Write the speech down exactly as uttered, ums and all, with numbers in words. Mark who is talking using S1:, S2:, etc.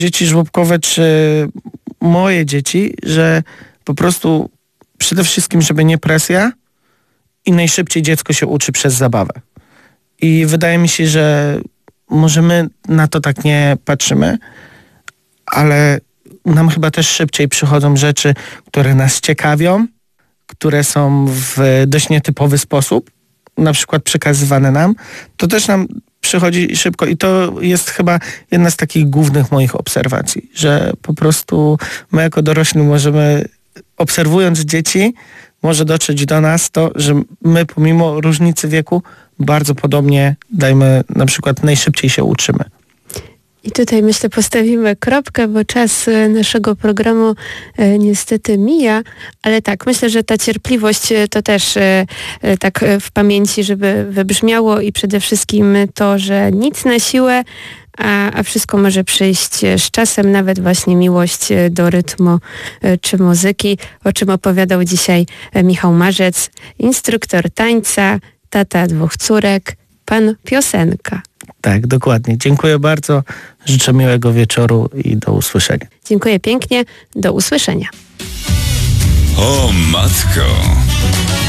S1: dzieci żłobkowe czy moje dzieci, że po prostu przede wszystkim, żeby nie presja i najszybciej dziecko się uczy przez zabawę. I wydaje mi się, że może my na to tak nie patrzymy, ale nam chyba też szybciej przychodzą rzeczy, które nas ciekawią, które są w dość nietypowy sposób, na przykład przekazywane nam, to też nam przychodzi szybko i to jest chyba jedna z takich głównych moich obserwacji, że po prostu my jako dorośli możemy, obserwując dzieci, może dotrzeć do nas to, że my pomimo różnicy wieku bardzo podobnie, dajmy na przykład, najszybciej się uczymy.
S2: I tutaj myślę postawimy kropkę, bo czas naszego programu e, niestety mija, ale tak, myślę, że ta cierpliwość to też e, e, tak w pamięci, żeby wybrzmiało i przede wszystkim to, że nic na siłę, a, a wszystko może przyjść z czasem, nawet właśnie miłość do rytmu e, czy muzyki, o czym opowiadał dzisiaj Michał Marzec, instruktor tańca, tata dwóch córek, pan piosenka.
S1: Tak, dokładnie. Dziękuję bardzo. Życzę miłego wieczoru i do usłyszenia.
S2: Dziękuję pięknie. Do usłyszenia.
S3: O matko!